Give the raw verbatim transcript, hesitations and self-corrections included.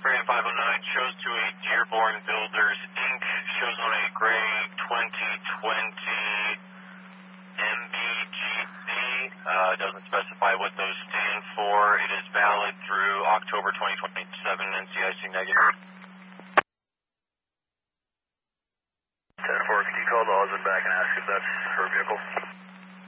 Aquarium five oh nine shows to a Dearborn Builders Incorporated. Shows on a gray twenty twenty M B G C. Uh, doesn't specify what those stand for. It is valid through October twenty twenty-seven, N C I C negative. ten four, can you call the husband back and ask if that's her vehicle?